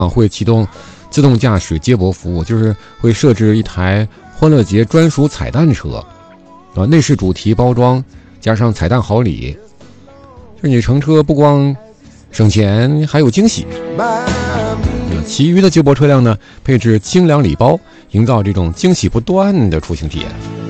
会启动自动驾驶接驳服务，就是会设置一台欢乐节专属彩蛋车，内饰主题包装加上彩蛋好礼，就是你乘车不光省钱，还有惊喜。其余的接驳车辆呢，配置精良礼包，营造这种惊喜不断的出行体验。